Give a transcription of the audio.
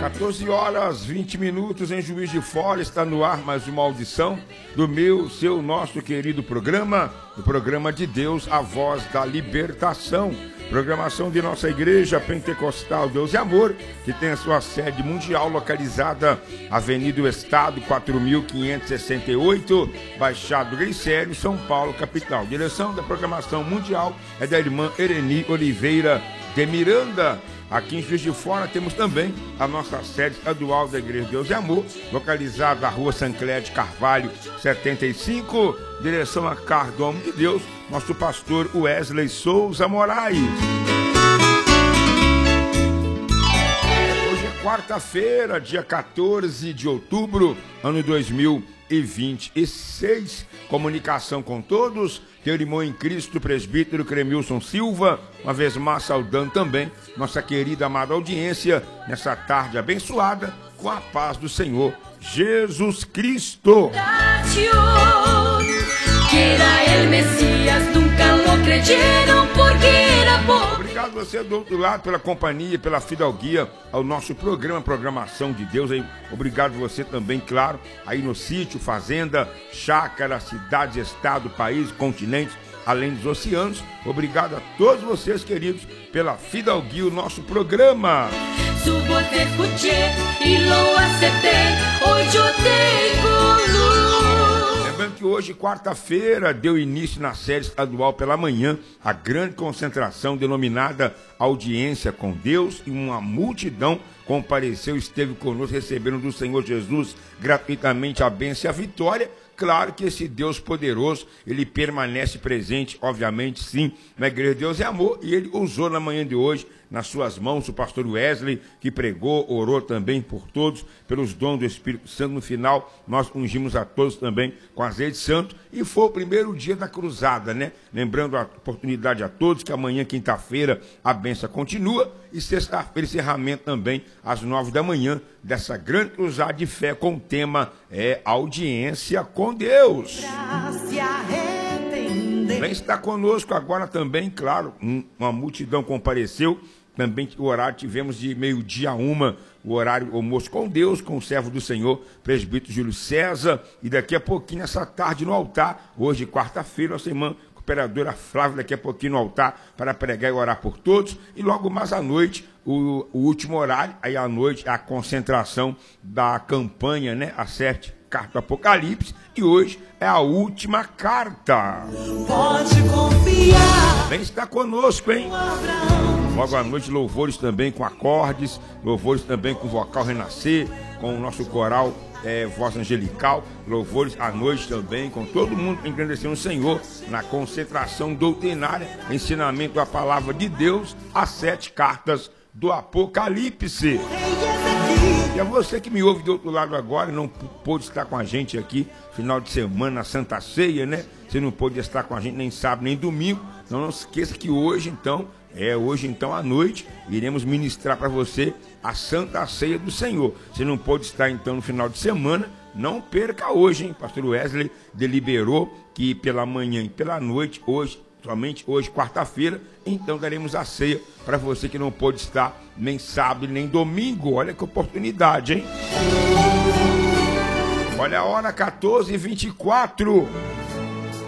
14 horas 20 minutos em Juiz de Fora, está no ar mais uma audição do seu, nosso querido programa, o programa de Deus, a voz da libertação. Programação de nossa igreja pentecostal Deus e Amor, que tem a sua sede mundial localizada Avenida do Estado, 4568, Baixado Glicério, São Paulo, capital. Direção da programação mundial é da irmã Ereni Oliveira de Miranda. Aqui em Juiz de Fora temos também a nossa sede estadual da Igreja Deus e Amor, localizada na rua Sancler de Carvalho, 75, direção a Cardomo de Deus, nosso pastor Wesley Souza Moraes. Hoje é quarta-feira, dia 14 de outubro, ano 2026. Comunicação com todos. Teu irmão em Cristo, presbítero Cremilson Silva, uma vez mais saudando também nossa querida amada audiência nessa tarde abençoada com a paz do Senhor Jesus Cristo. Obrigado você do outro lado pela companhia, pela fidalguia ao nosso programação de Deus aí. Obrigado você também, claro, aí no sítio, fazenda, chácara, cidades, estado, país, continentes, além dos oceanos. Obrigado a todos vocês, queridos, pela fidalguia ao nosso programa. Lembrando que hoje, quarta-feira, deu início na série estadual pela manhã a grande concentração denominada Audiência com Deus, e uma multidão compareceu, esteve conosco, recebendo do Senhor Jesus gratuitamente a bênção e a vitória. Claro que esse Deus poderoso, ele permanece presente, obviamente sim, na Igreja de Deus e Amor, e ele usou na manhã de hoje, nas suas mãos, o pastor Wesley, que pregou, orou também por todos, pelos dons do Espírito Santo. No final, nós ungimos a todos também com azeite santo, e foi o primeiro dia da cruzada, né? Lembrando a oportunidade a todos que amanhã, quinta-feira, a bênção continua, e sexta-feira, encerramento também, às 9 da manhã, dessa grande cruzada de fé com o tema Audiência com Deus. Vem estar conosco agora também, claro, uma multidão compareceu. Também o horário tivemos de meio-dia a 1, o horário almoço com Deus, com o servo do Senhor, presbítero Júlio César, e daqui a pouquinho, essa tarde no altar, hoje quarta-feira, nossa irmã cooperadora Flávia, daqui a pouquinho no altar, para pregar e orar por todos, e logo mais à noite, o último horário, aí à noite, a concentração da campanha, né, a 7 cartas do Apocalipse, e hoje é a última carta. Pode confiar. Vem estar conosco, hein? Logo à noite, louvores também com acordes, louvores também com vocal renascer, com o nosso coral voz angelical, louvores à noite também, com todo mundo engrandecendo o Senhor, na concentração doutrinária, ensinamento da palavra de Deus, as 7 cartas do Apocalipse. E a você que me ouve do outro lado agora, não pôde estar com a gente aqui, final de semana, na Santa Ceia, né? Você não pôde estar com a gente nem sábado, nem domingo. Não se esqueça que hoje então à noite, iremos ministrar para você a Santa Ceia do Senhor. Você não pôde estar então no final de semana, não perca hoje, hein? Pastor Wesley deliberou que pela manhã e pela noite, somente hoje, quarta-feira, então daremos a ceia para você que não pôde estar nem sábado nem domingo. Olha que oportunidade, hein? Olha a hora, 14h24.